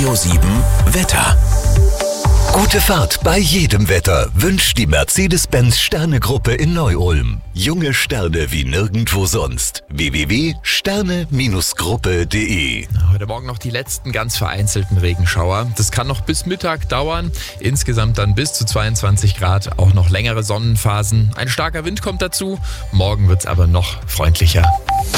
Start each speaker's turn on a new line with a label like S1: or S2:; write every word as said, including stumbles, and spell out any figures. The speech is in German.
S1: Radio sieben Wetter. Gute Fahrt bei jedem Wetter wünscht die Mercedes-Benz Sterne-Gruppe in Neu-Ulm. Junge Sterne wie nirgendwo sonst. w w w punkt sterne Gruppe punkt de.
S2: Heute Morgen noch die letzten ganz vereinzelten Regenschauer. Das kann noch bis Mittag dauern. Insgesamt dann bis zu zweiundzwanzig Grad. Auch noch längere Sonnenphasen. Ein starker Wind kommt dazu. Morgen wird es aber noch freundlicher.